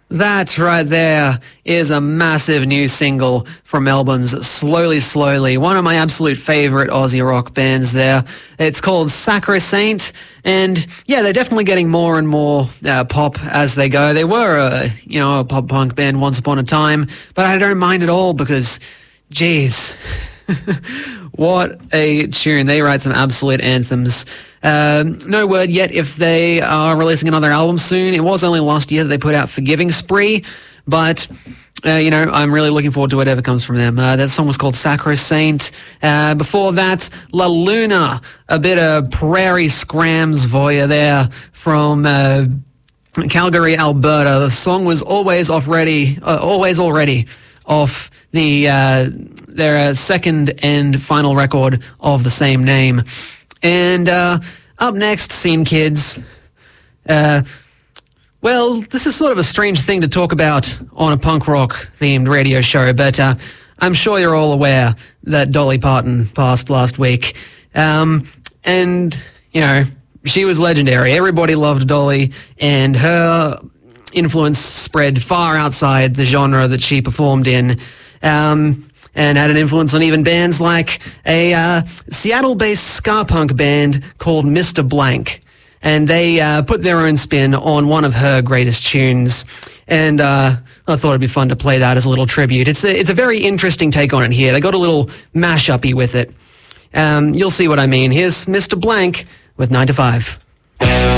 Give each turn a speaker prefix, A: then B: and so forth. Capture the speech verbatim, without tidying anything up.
A: That right there is a massive new single from Melbourne's Slowly Slowly, one of my absolute favourite Aussie rock bands there. It's called Sacrosanct, and yeah, they're definitely getting more and more uh, pop as they go. They were, a, you know, a pop-punk band once upon a time, but I don't mind at all because, geez, what a tune. They write some absolute anthems. Uh, no word yet if they are releasing another album soon. It was only last year that they put out Forgiving Spree, but, uh, you know, I'm really looking forward to whatever comes from them. Uh, that song was called Sacrosanct. Uh, before that, La Luna, a bit of Prairie Scrams Voya there from uh, Calgary, Alberta. The song was Always Off Ready, uh, Always Already off the uh, their uh, second and final record of the same name. And uh, up next, Scene Kids. Uh, well, this is sort of a strange thing to talk about on a punk rock-themed radio show, but uh, I'm sure you're all aware that Dolly Parton passed last week. Um, and, you know, she was legendary. Everybody loved Dolly, and her influence spread far outside the genre that she performed in. Um... and had an influence on even bands like a uh, Seattle-based ska punk band called Mister Blank. And they uh, put their own spin on one of her greatest tunes. And uh, I thought it'd be fun to play that as a little tribute. It's a, it's a very interesting take on it here. They got a little mash-up-y with it. Um, you'll see what I mean. Here's Mister Blank with nine to five.